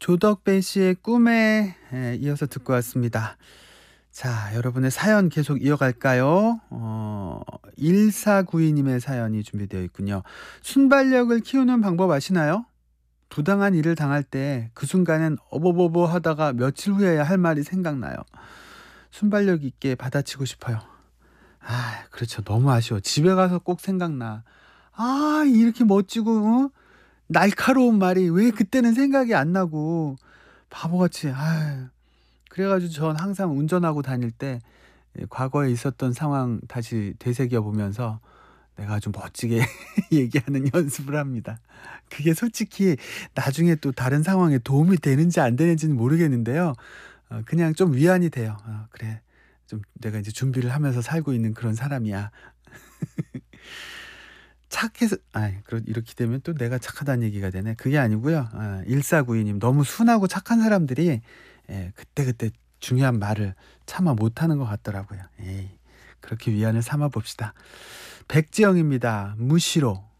조덕배 씨의 꿈에 이어서 듣고 왔습니다. 자, 여러분의 사연 계속 이어갈까요? 1492님의 사연이 준비되어 있군요. 순발력을 키우는 방법 아시나요? 부당한 일을 당할 때 그 순간엔 어버버버 하다가 며칠 후에야 할 말이 생각나요. 순발력 있게 받아치고 싶어요. 아, 그렇죠. 너무 아쉬워. 집에 가서 꼭 생각나. 아, 이렇게 멋지고 날카로운 말이 왜 그때는 생각이 안 나고 바보같이. 아, 그래 가지고 전 항상 운전하고 다닐 때 과거에 있었던 상황 다시 되새겨 보면서 내가 좀 멋지게 얘기하는 연습을 합니다. 그게 솔직히 나중에 또 다른 상황에 도움이 되는지 안 되는지는 모르겠는데요. 그냥 좀 위안이 돼요. '그래. 좀 내가 이제 준비를 하면서 살고 있는 그런 사람이야.' 착해서 이렇게 되면 또 내가 착하다는 얘기가 되네. 그게 아니고요. 1492 님, 너무 순하고 착한 사람들이 그때그때 중요한 말을 차마 못하는 것 같더라고요. 에이, 그렇게 위안을 삼아 봅시다. 백지영입니다. 무시로.